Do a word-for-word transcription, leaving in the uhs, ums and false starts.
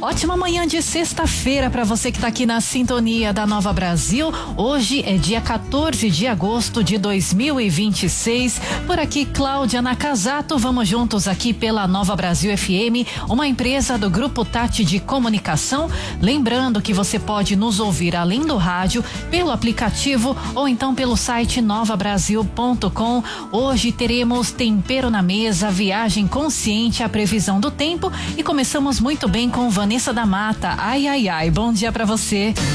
Ótima manhã de sexta-feira para você que está aqui na sintonia da Nova Brasil. Hoje é dia quatorze de agosto de dois mil e vinte e seis. Por aqui, Cláudia Nakazato. Vamos juntos aqui pela Nova Brasil F M, uma empresa do Grupo Tati de Comunicação. Lembrando que você pode nos ouvir além do rádio, pelo aplicativo ou então pelo site nova brasil ponto com. Hoje teremos tempero na mesa, viagem consciente, a previsão do tempo e começamos muito bem com Vanessa da Mata. Ai, ai, ai, bom dia pra você.